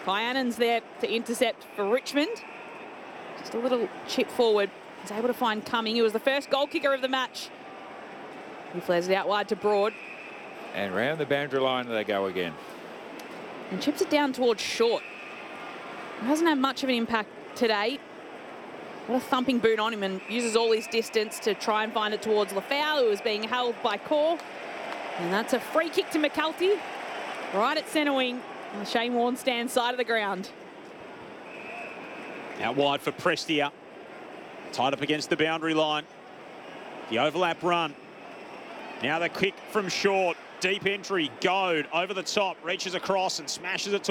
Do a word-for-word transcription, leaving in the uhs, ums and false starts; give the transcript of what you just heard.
Kyannon's there to intercept for Richmond. Just a little chip forward. He's able to find Cumming, who was the first goal kicker of the match. He flares it out wide to Broad. And round the boundary line they go again. And chips it down towards short. He hasn't had much of an impact today. Got a thumping boot on him and uses all his distance to try and find it towards Lafau, who is being held by Core. And that's a free kick to McCulty, right at centre wing, on the Shane Warne stand side of the ground. Out wide for Prestia. Tied up against the boundary line. The overlap run. Now the kick from short. Deep entry. Goad over the top. Reaches across and smashes it to